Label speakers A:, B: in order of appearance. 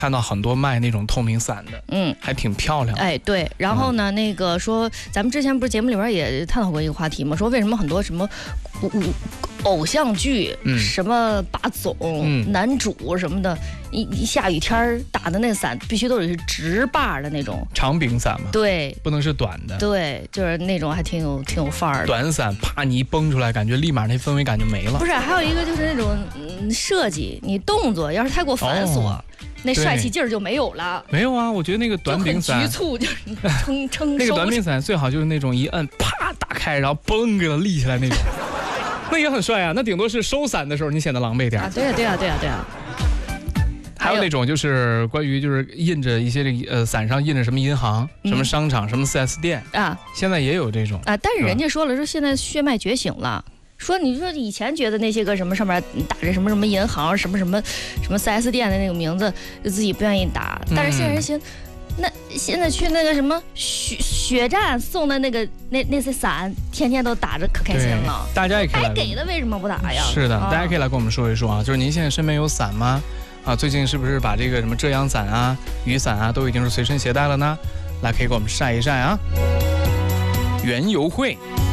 A: 看到很多卖那种透明伞的，还挺漂亮。
B: 哎，对。然后呢，那个说咱们之前不是节目里边也探讨过一个话题吗？说为什么很多什么偶像剧，什么霸总、男主什么的，一下雨天打的那伞必须都是直把的那种
A: 长柄伞嘛，
B: 对，
A: 不能是短的。
B: 对，就是那种还挺有范儿的。
A: 短伞啪你一崩出来，感觉立马那氛围感就没了。
B: 不是，还有一个就是那种设计，你动作要是太过繁琐。那帅气劲儿就没有了。
A: 没有啊，我觉得那个短柄伞
B: 局促，就是撑
A: 那个短柄伞最好就是那种一摁啪打开，然后嘣给它立起来那种，那也很帅啊。那顶多是收伞的时候你显得狼狈点
B: 啊。对啊。
A: 还有那种就是关于就是印着一些伞上印着什么银行、什么商场、什么 4S 店啊，现在也有这种
B: 啊。但是人家说了，说现在血脉觉醒了。说你说以前觉得那些个什么上面打着什么银行什么 4S 店的那个名字自己不愿意打，但是现在人嫌那现在去那个什么血站送的那些伞，天天都打着可开心了。
A: 大家也可以
B: 该给的为什么不打呀？
A: 是的，大家可以来跟我们说一说啊，就是您现在身边有伞吗？啊，最近是不是把这个什么遮阳伞啊、雨伞啊都已经是随身携带了呢？来，可以给我们晒一晒啊。园游会。